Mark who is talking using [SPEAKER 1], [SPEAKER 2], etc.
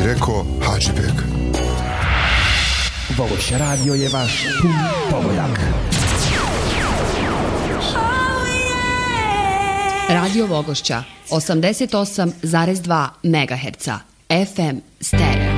[SPEAKER 1] bi rekao Hadžibek.
[SPEAKER 2] Vogošća radio je vaš pogodak.
[SPEAKER 3] Radio Vogošća 88,2 MHz FM stereo.